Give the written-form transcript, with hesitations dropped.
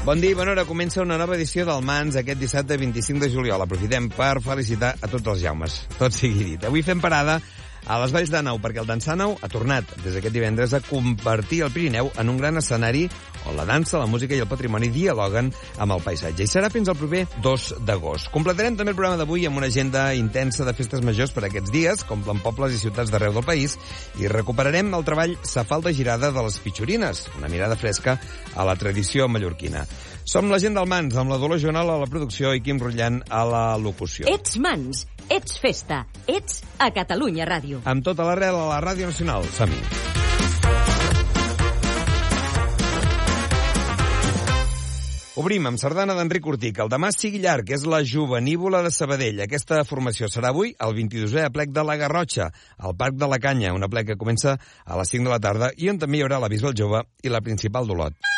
Bon dia i bona hora. Comença una nova edició del Mans aquest dissabte 25 de juliol. Aprofitem per felicitar a tots els Jaumes. Tot sigui dit. Avui fem parada a les Valls d'Àneu, perquè el Dansàneu ha tornat des d'aquest divendres a convertir el Pirineu en un gran escenari on la dansa, la música i el patrimoni dialoguen amb el paisatge. I serà fins al proper 2 d'agost. Completarem també el programa d'avui amb una agenda intensa de festes majors per aquests dies, com en pobles i ciutats d'arreu del país, i recuperarem el treball Safalda Girada de les Pitxorines, una mirada fresca a la tradició mallorquina. Som la gent del Mans, amb la Dolors Joanol a la producció i Quim Rotllant a la locució. Ets Mans, ets festa, ets a Catalunya Ràdio. Amb tota l'arrel a la Ràdio Nacional. Som-hi. Obrim amb sardana d'Enric Ortic. El demà sigui llarg, és la Jovenívola de Sabadell. Aquesta formació serà avui el 22è aplec de la Garrotxa, al Parc de la Canya, un aplec que comença a les 5 de la tarda i on també hi haurà la Bisbal Jove i la Principal d'Olot.